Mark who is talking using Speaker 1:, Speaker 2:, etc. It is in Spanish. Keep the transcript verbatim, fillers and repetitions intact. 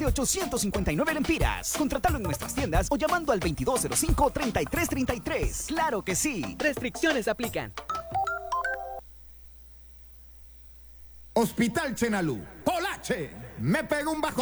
Speaker 1: desde ochocientos cincuenta y nueve lempiras. Contratalo en nuestras tiendas o llamando al veintidós cero cinco, treinta y tres treinta y tres. ¡Claro que sí!
Speaker 2: Restricciones aplican.
Speaker 3: Hospital Chenalú. Polache. Me pego un bajo.